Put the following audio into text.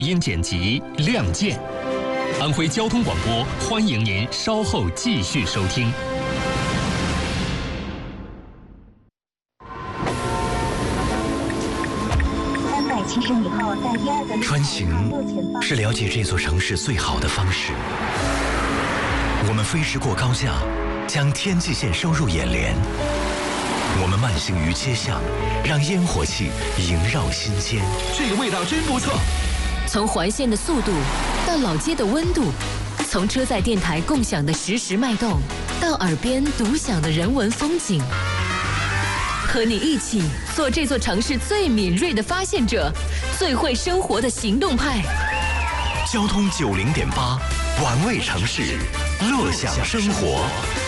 音剪辑《亮剑》，安徽交通广播欢迎您稍后继续收听。 370米后，在第二个穿行是了解这座城市最好的方式。我们飞驰过高架，将天际线收入眼帘。我们慢行于街巷，让烟火气萦绕心间。 这个味道真不错。 从环线的速度到老街的温度，从车载电台共享的实时脉动，到耳边独享的人文风景，和你一起做这座城市最敏锐的发现者，最会生活的行动派。 交通90.8，玩味城市，乐享生活。